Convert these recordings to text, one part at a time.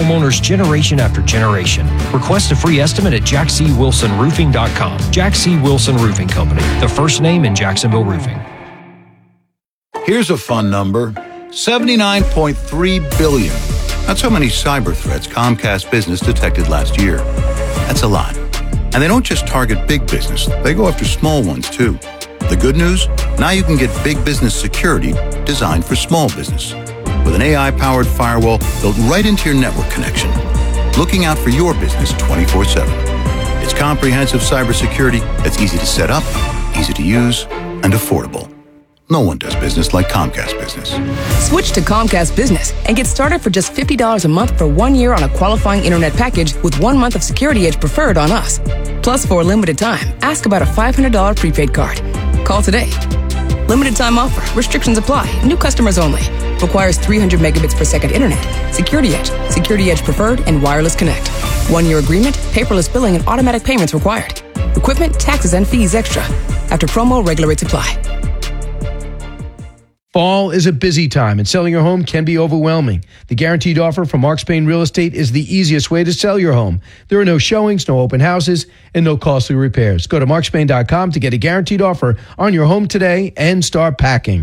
homeowners generation after generation. Request a free estimate at jackcwilsonroofing.com. Jack C. Wilson Roofing Company, the first name in Jacksonville roofing. Here's a fun number, 79.3 billion. That's how many cyber threats Comcast Business detected last year. That's a lot. And they don't just target big business, they go after small ones too. The good news? Now you can get big business security designed for small business. With an AI-powered firewall built right into your network connection. Looking out for your business 24/7. It's comprehensive cybersecurity that's easy to set up, easy to use, and affordable. No one does business like Comcast Business. Switch to Comcast Business and get started for just $50 a month for 1 year on a qualifying internet package with 1 month of Security Edge Preferred on us. Plus, for a limited time, ask about a $500 prepaid card. Call today. Limited time offer. Restrictions apply. New customers only. Requires 300 megabits per second internet. Security Edge, Security Edge Preferred, and Wireless Connect. 1 year agreement, paperless billing, and automatic payments required. Equipment, taxes, and fees extra. After promo, regular rates apply. Fall is a busy time, and selling your home can be overwhelming. The guaranteed offer from Mark Spain Real Estate is the easiest way to sell your home. There are no showings, no open houses, and no costly repairs. Go to markspain.com to get a guaranteed offer on your home today and start packing.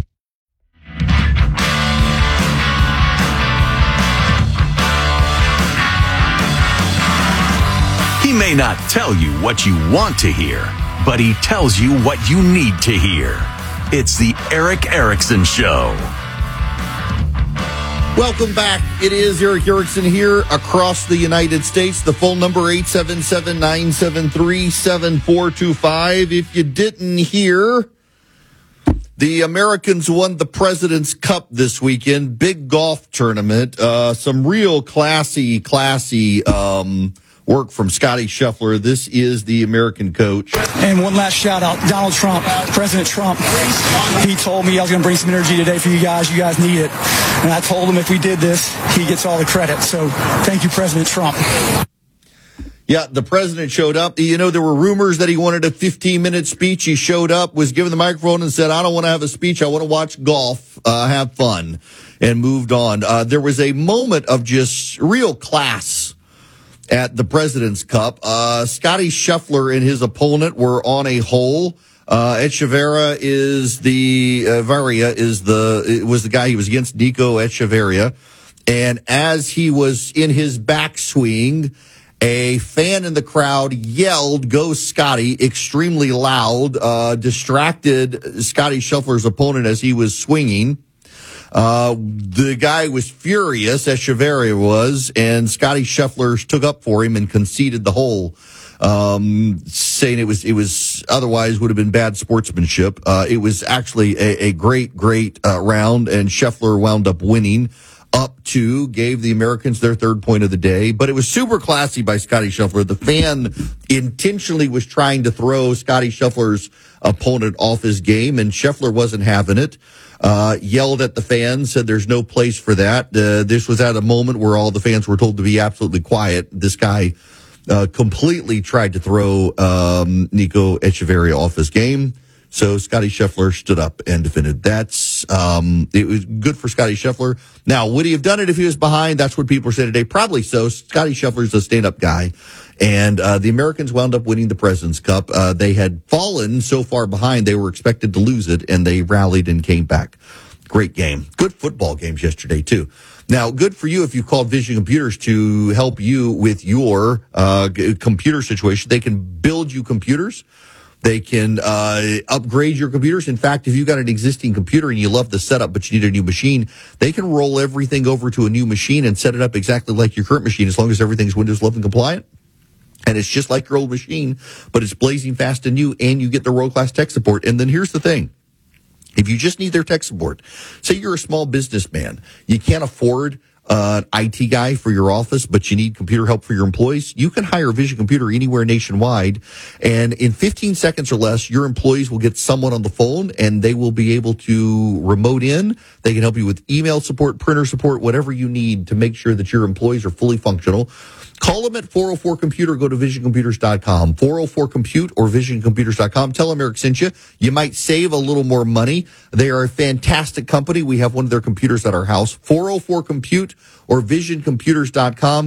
He may not tell you what you want to hear, but he tells you what you need to hear. It's the Erick Erickson Show. Welcome back. It is Erick Erickson here across the United States. The phone number 877-973-7425. If you didn't hear, the Americans won the President's Cup this weekend. Big golf tournament. Some real classy work from Scotty Scheffler. This is the American coach. And one last shout out, Donald Trump, President Trump. He told me I was going to bring some energy today for you guys. You guys need it. And I told him if we did this, he gets all the credit. So thank you, President Trump. Yeah, the president showed up. You know, there were rumors that he wanted a 15-minute speech. He showed up, was given the microphone and said, I don't want to have a speech. I want to watch golf, have fun, and moved on. There was a moment of just real class at the President's Cup. Scotty Scheffler and his opponent were on a hole. Echeverria was the guy he was against, Nico Echeverria. And as he was in his backswing, a fan in the crowd yelled, "Go Scotty," extremely loud, distracted Scotty Scheffler's opponent as he was swinging. The guy was furious, Echeverria was, and Scotty Scheffler took up for him and conceded the hole, saying it was otherwise would have been bad sportsmanship. It was actually a great round, and Scheffler wound up winning up to, gave the Americans their third point of the day. But it was super classy by Scotty Scheffler. The fan intentionally was trying to throw Scotty Scheffler's opponent off his game, and Scheffler wasn't having it. Yelled at the fans, said there's no place for that. This was at a moment where all the fans were told to be absolutely quiet. This guy completely tried to throw Nico Echeverria off his game. So Scotty Scheffler stood up and defended. It was good for Scotty Scheffler. Now, would he have done it if he was behind? That's what people are saying today. Probably so. Scotty Scheffler's a stand-up guy. And the Americans wound up winning the President's Cup. They had fallen so far behind, they were expected to lose it, and they rallied and came back. Great game. Good football games yesterday, too. Now, good for you if you called Vision Computers to help you with your computer situation. They can build you computers. They can upgrade your computers. In fact, if you've got an existing computer and you love the setup, but you need a new machine, they can roll everything over to a new machine and set it up exactly like your current machine, as long as everything's Windows 11 compliant. And it's just like your old machine, but it's blazing fast and new, and you get the world-class tech support. And then here's the thing. If you just need their tech support, say you're a small businessman, you can't afford an IT guy for your office, but you need computer help for your employees, you can hire Vision Computer anywhere nationwide. And in 15 seconds or less, your employees will get someone on the phone, and they will be able to remote in. They can help you with email support, printer support, whatever you need to make sure that your employees are fully functional. Call them at 404-COMPUTER. Go to visioncomputers.com, 404-COMPUTE or visioncomputers.com. Tell them Eric sent you. You might save a little more money. They are a fantastic company. We have one of their computers at our house, 404-COMPUTE or visioncomputers.com.